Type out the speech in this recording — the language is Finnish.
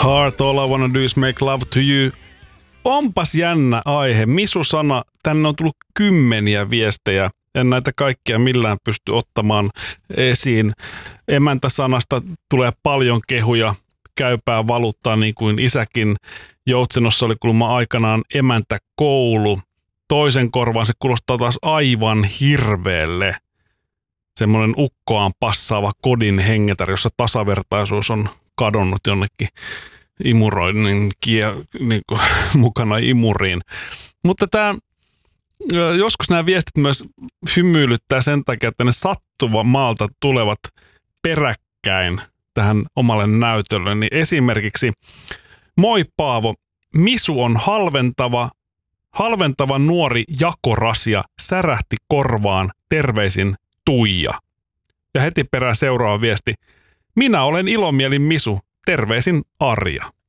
Heart, all I wanna do is make love to you. Onpas jännä aihe. Misu-sana, tänne on tullut kymmeniä viestejä. En näitä kaikkia millään pysty ottamaan esiin. Emäntä-sanasta tulee paljon kehuja, käypää valuuttaa niin kuin isäkin. Joutsenossa oli kuulemma aikanaan emäntäkoulu. Toisen korvaan se kuulostaa taas aivan hirveelle. Semmoinen ukkoaan passaava kodin hengetär, jossa tasavertaisuus on kadonnut jonnekin imuroinnin niin mukana imuriin. Mutta joskus nämä viestit myös hymyilyttää sen takia, että ne sattuvamaalta tulevat peräkkäin tähän omalle näytölle. Niin esimerkiksi, moi Paavo, Misu on halventava nuori jakorasia, särähti korvaan, terveisin Tuija. Ja heti perään seuraava viesti, minä olen ilomielin Misu, terveisin Arja.